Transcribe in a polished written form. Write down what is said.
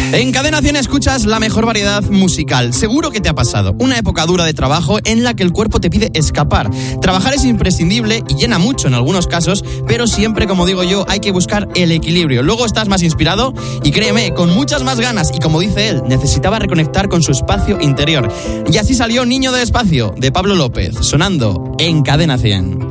En Cadena 100 escuchas la mejor variedad musical. Seguro que te ha pasado una época dura de trabajo en la que el cuerpo te pide escapar. Trabajar es imprescindible y llena mucho en algunos casos, pero siempre, como digo yo, hay que buscar el equilibrio. Luego estás más inspirado y créeme, con muchas más ganas. Y como dice él, necesitaba reconectar con su espacio interior. Y así salió Niño del Espacio, de Pablo López, sonando en Cadena 100.